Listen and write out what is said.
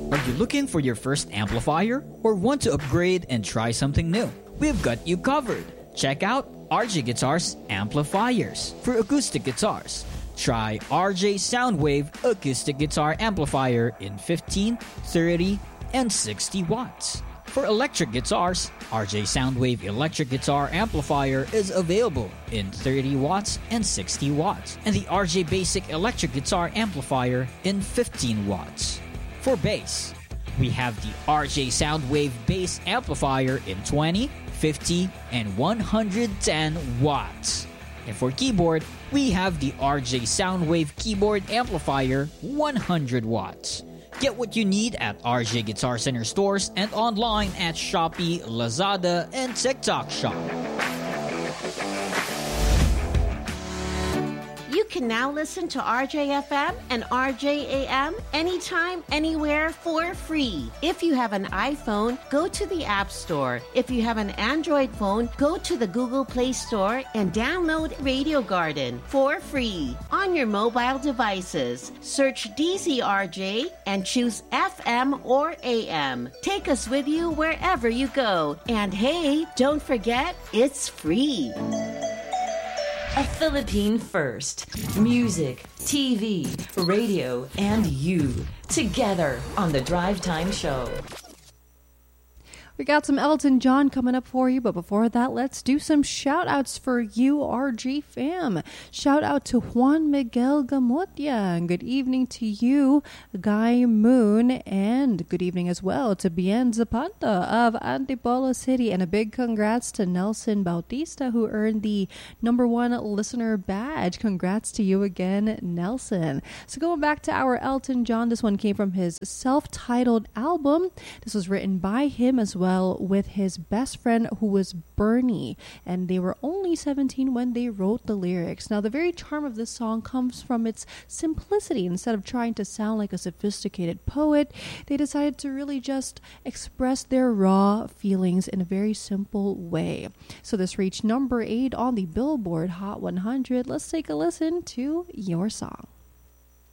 Are you looking for your first amplifier or want to upgrade and try something new? We've got you covered. Check out RJ Guitars Amplifiers for acoustic guitars. Try RJ Soundwave Acoustic Guitar Amplifier in 15, 30, and 60 watts. For electric guitars, RJ Soundwave Electric Guitar Amplifier is available in 30 watts and 60 watts, and the RJ Basic Electric Guitar Amplifier in 15 watts. For bass, we have the RJ Soundwave Bass Amplifier in 20, 50, and 110 watts. And for keyboard, we have the RJ Soundwave Keyboard Amplifier 100 watts. Get what you need at RJ Guitar Center stores and online at Shopee, Lazada, and TikTok Shop. You can now listen to RJFM and RJAM anytime, anywhere for free. If you have an iPhone, go to the App Store. If you have an Android phone, go to the Google Play Store and download Radio Garden for free. On your mobile devices, search DZRJ and choose FM or AM. Take us with you wherever you go. And hey, don't forget, it's free. A Philippine first. Music, TV, radio, and you. Together on The Drive Time Show. We got some Elton John coming up for you, but before that, let's do some shout-outs for you, RG fam. Shout out to Juan Miguel Gamotia. Good evening to you, Guy Moon, and good evening as well to Bien Zapata of Antipolo City. And a big congrats to Nelson Bautista, who earned the #1 listener badge. Congrats to you again, Nelson. So going back to our Elton John, this one came from his self-titled album. This was written by him as well, with his best friend, who was Bernie, and they were only 17 when they wrote the lyrics. Now, the very charm of this song comes from its simplicity. Instead of trying to sound like a sophisticated poet, they decided to really just express their raw feelings in a very simple way. So this reached #8 on the Billboard Hot 100. Let's take a listen to your song.